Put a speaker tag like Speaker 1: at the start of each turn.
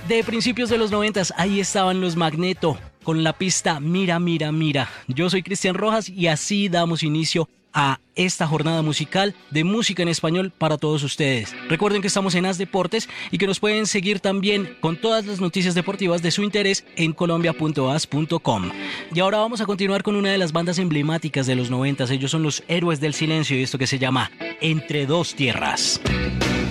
Speaker 1: de principios de los 90. Ahí estaban los Magneto con la pista Mira, mira, mira. Yo soy Cristian Rojas y así damos inicio a esta jornada musical de música en español para todos ustedes. Recuerden que estamos en As Deportes y que nos pueden seguir también con todas las noticias deportivas de su interés en colombia.as.com. Y ahora vamos a continuar con una de las bandas emblemáticas de los 90. Ellos son los Héroes del Silencio y esto que se llama Entre dos tierras.